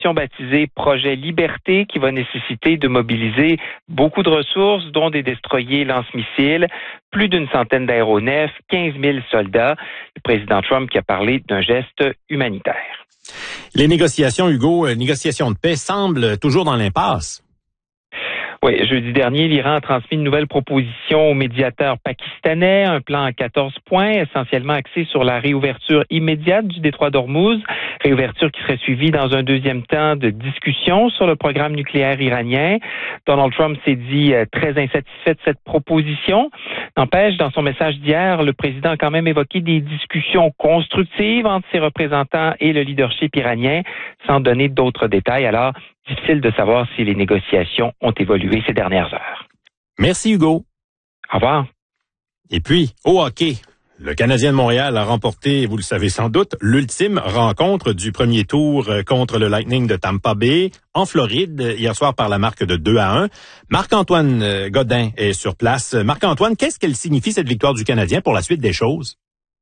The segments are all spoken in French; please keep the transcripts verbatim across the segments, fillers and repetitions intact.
baptisée Projet Liberté qui va nécessiter de mobiliser beaucoup de ressources, dont des destroyers lance-missiles, plus d'une centaine d'aéronefs, quinze mille soldats. Le président Trump qui a parlé d'un geste humanitaire. Les négociations, Hugo, euh, négociations de paix semblent toujours dans l'impasse. Oui, jeudi dernier, l'Iran a transmis une nouvelle proposition au médiateur pakistanais, un plan à quatorze points, essentiellement axé sur la réouverture immédiate du détroit d'Ormuz, réouverture qui serait suivie dans un deuxième temps de discussion sur le programme nucléaire iranien. Donald Trump s'est dit euh, très insatisfait de cette proposition. N'empêche, dans son message d'hier, le président a quand même évoqué des discussions constructives entre ses représentants et le leadership iranien, sans donner d'autres détails. Alors, difficile de savoir si les négociations ont évolué ces dernières heures. Merci, Hugo. Au revoir. Et puis, au hockey, le Canadien de Montréal a remporté, vous le savez sans doute, l'ultime rencontre du premier tour contre le Lightning de Tampa Bay en Floride hier soir par la marque de deux à un. Marc-Antoine Godin est sur place. Marc-Antoine, qu'est-ce qu'elle signifie cette victoire du Canadien pour la suite des choses?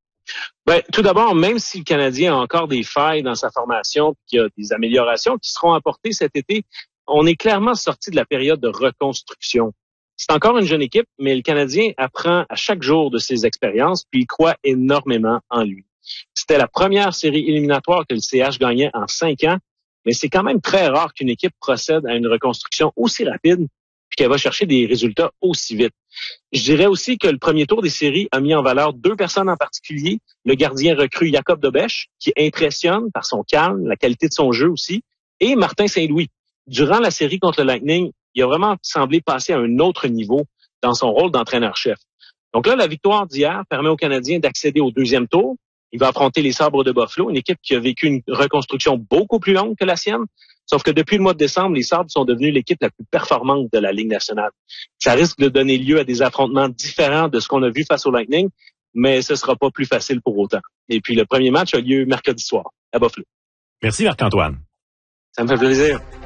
Ben, tout d'abord, même si le Canadien a encore des failles dans sa formation, qu'il y a des améliorations qui seront apportées cet été, on est clairement sorti de la période de reconstruction. C'est encore une jeune équipe, mais le Canadien apprend à chaque jour de ses expériences, puis il croit énormément en lui. C'était la première série éliminatoire que le C H gagnait en cinq ans, mais c'est quand même très rare qu'une équipe procède à une reconstruction aussi rapide, puis qu'elle va chercher des résultats aussi vite. Je dirais aussi que le premier tour des séries a mis en valeur deux personnes en particulier. Le gardien recru Jacob Dobèche, qui impressionne par son calme, la qualité de son jeu aussi, et Martin Saint-Louis. Durant la série contre le Lightning, il a vraiment semblé passer à un autre niveau dans son rôle d'entraîneur-chef. Donc là, la victoire d'hier permet aux Canadiens d'accéder au deuxième tour. Il va affronter les Sabres de Buffalo, une équipe qui a vécu une reconstruction beaucoup plus longue que la sienne. Sauf que depuis le mois de décembre, les Sabres sont devenus l'équipe la plus performante de la Ligue nationale. Ça risque de donner lieu à des affrontements différents de ce qu'on a vu face au Lightning, mais ce sera pas plus facile pour autant. Et puis le premier match a lieu mercredi soir à Buffalo. Merci Marc-Antoine. Ça me fait plaisir.